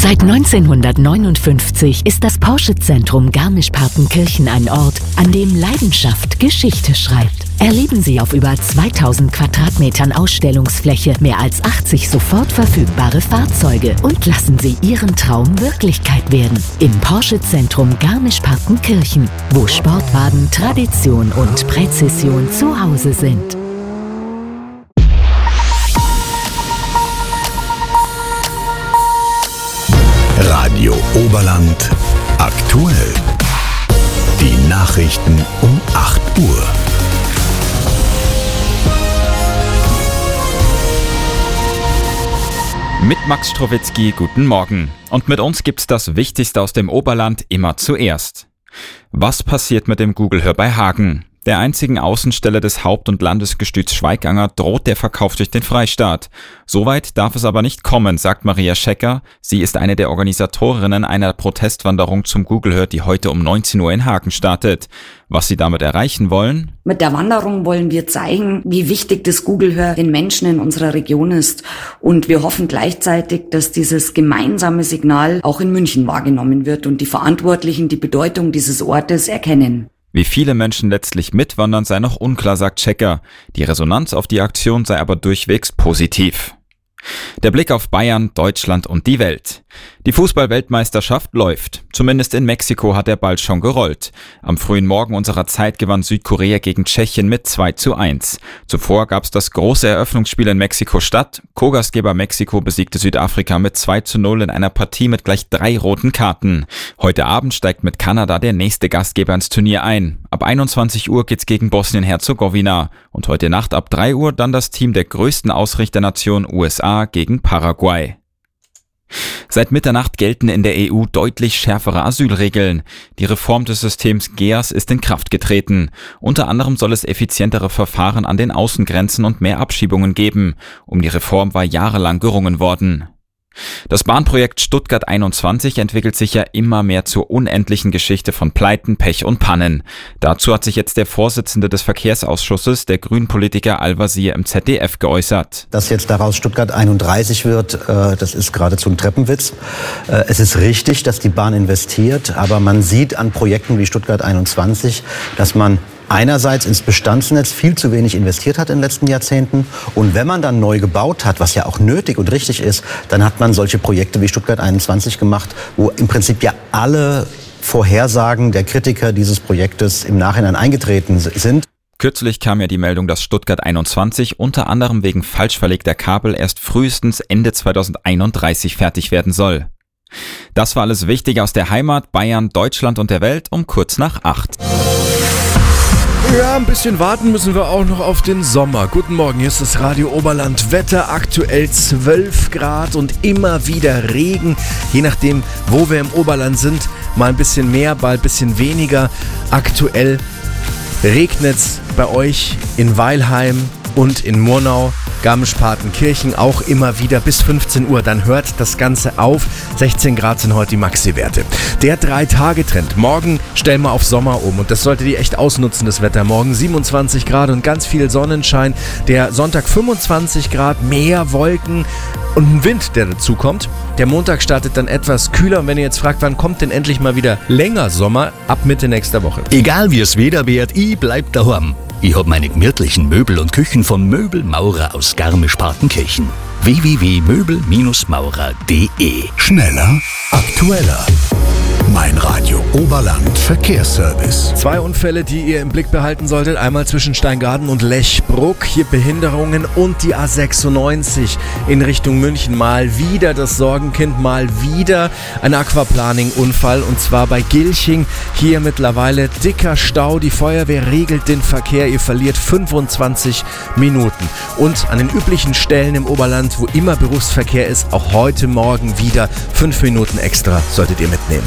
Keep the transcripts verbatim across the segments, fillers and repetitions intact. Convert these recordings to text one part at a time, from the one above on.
Seit neunzehnhundertneunundfünfzig ist das Porsche-Zentrum Garmisch-Partenkirchen ein Ort, an dem Leidenschaft Geschichte schreibt. Erleben Sie auf über zweitausend Quadratmetern Ausstellungsfläche mehr als achtzig sofort verfügbare Fahrzeuge und lassen Sie Ihren Traum Wirklichkeit werden. Im Porsche-Zentrum Garmisch-Partenkirchen, wo Sportwagen, Tradition und Präzision zu Hause sind. Radio Oberland aktuell. Die Nachrichten um acht Uhr. Mit Max Strowitzki, guten Morgen. Und mit uns gibt's das Wichtigste aus dem Oberland immer zuerst. Was passiert mit dem Google-Hör bei Hagen? Der einzigen Außenstelle des Haupt- und Landesgestüts Schweiganger droht der Verkauf durch den Freistaat. Soweit darf es aber nicht kommen, sagt Maria Schecker. Sie ist eine der Organisatorinnen einer Protestwanderung zum Google-Hör, die heute um neunzehn Uhr in Hagen startet. Was sie damit erreichen wollen? Mit der Wanderung wollen wir zeigen, wie wichtig das Google-Hör den Menschen in unserer Region ist. Und wir hoffen gleichzeitig, dass dieses gemeinsame Signal auch in München wahrgenommen wird und die Verantwortlichen die Bedeutung dieses Ortes erkennen. Wie viele Menschen letztlich mitwandern, sei noch unklar, sagt Schecker. Die Resonanz auf die Aktion sei aber durchwegs positiv. Der Blick auf Bayern, Deutschland und die Welt. Die Fußball-Weltmeisterschaft läuft. Zumindest in Mexiko hat der Ball schon gerollt. Am frühen Morgen unserer Zeit gewann Südkorea gegen Tschechien mit zwei zu eins. Zuvor gab es das große Eröffnungsspiel in Mexiko-Stadt. Co-Gastgeber Mexiko besiegte Südafrika mit zwei zu null in einer Partie mit gleich drei roten Karten. Heute Abend steigt mit Kanada der nächste Gastgeber ins Turnier ein. Ab einundzwanzig Uhr geht's gegen Bosnien-Herzegowina. Und heute Nacht ab drei Uhr dann das Team der größten Ausrichternation U S A gegen Paraguay. Seit Mitternacht gelten in der E U deutlich schärfere Asylregeln. Die Reform des Systems G E A S ist in Kraft getreten. Unter anderem soll es effizientere Verfahren an den Außengrenzen und mehr Abschiebungen geben. Um die Reform war jahrelang gerungen worden. Das Bahnprojekt Stuttgart einundzwanzig entwickelt sich ja immer mehr zur unendlichen Geschichte von Pleiten, Pech und Pannen. Dazu hat sich jetzt der Vorsitzende des Verkehrsausschusses, der Grünen-Politiker Al-Wazir, im Z D F geäußert. Dass jetzt daraus Stuttgart einunddreißig wird, äh, das ist geradezu ein Treppenwitz. Äh, es ist richtig, dass die Bahn investiert, aber man sieht an Projekten wie Stuttgart einundzwanzig, dass man einerseits ins Bestandsnetz viel zu wenig investiert hat in den letzten Jahrzehnten. Und wenn man dann neu gebaut hat, was ja auch nötig und richtig ist, dann hat man solche Projekte wie Stuttgart einundzwanzig gemacht, wo im Prinzip ja alle Vorhersagen der Kritiker dieses Projektes im Nachhinein eingetreten sind. Kürzlich kam ja die Meldung, dass Stuttgart einundzwanzig unter anderem wegen falsch verlegter Kabel erst frühestens Ende zweitausendeinunddreißig fertig werden soll. Das war alles Wichtige aus der Heimat, Bayern, Deutschland und der Welt um kurz nach acht. Ja, ein bisschen warten müssen wir auch noch auf den Sommer. Guten Morgen, hier ist das Radio Oberland. Wetter aktuell zwölf Grad und immer wieder Regen. Je nachdem, wo wir im Oberland sind, mal ein bisschen mehr, bald ein bisschen weniger. Aktuell regnet es bei euch in Weilheim und in Murnau, Garmisch-Partenkirchen auch immer wieder bis fünfzehn Uhr. Dann hört das Ganze auf. sechzehn Grad sind heute die Maxi-Werte. Der drei-Tage-Trend. Morgen stellen wir auf Sommer um und das solltet ihr echt ausnutzen, das Wetter. Morgen siebenundzwanzig Grad und ganz viel Sonnenschein. Der Sonntag fünfundzwanzig Grad, mehr Wolken und ein Wind, der dazu kommt. Der Montag startet dann etwas kühler und wenn ihr jetzt fragt, wann kommt denn endlich mal wieder länger Sommer? Ab Mitte nächster Woche. Egal wie es Wetter wird, ich bleib daheim. Ich hab meine gemütlichen Möbel und Küchen von Möbelmaurer aus Garmisch-Partenkirchen. w w w punkt möbel maurer punkt d e. Schneller, aktueller. Mein Radio Oberland Verkehrsservice. Zwei Unfälle, die ihr im Blick behalten solltet. Einmal zwischen Steingaden und Lechbruck. Hier Behinderungen und die A sechsundneunzig in Richtung München. Mal wieder das Sorgenkind, mal wieder ein Aquaplaning-Unfall. Und zwar bei Gilching. Hier mittlerweile dicker Stau. Die Feuerwehr regelt den Verkehr. Ihr verliert fünfundzwanzig Minuten. Und an den üblichen Stellen im Oberland, wo immer Berufsverkehr ist, auch heute Morgen wieder fünf Minuten extra solltet ihr mitnehmen.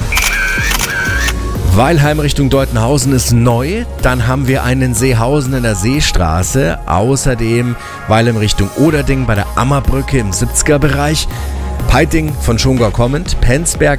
Weilheim Richtung Deutenhausen ist neu. Dann haben wir einen Seehausen in der Seestraße. Außerdem Weilheim Richtung Oderding bei der Ammerbrücke im siebziger Bereich. Peiting von Schongau kommend, Penzberg